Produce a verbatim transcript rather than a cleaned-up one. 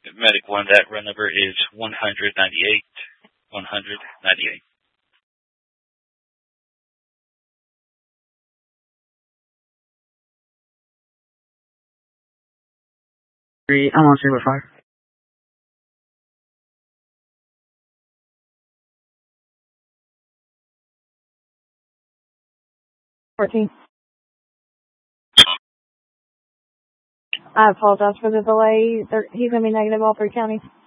Medic one, that run number is one ninety-eight. one ninety-eight. Three, I'm on zero five. fourteen. I apologize for the delay. He's going to be negative all three counties.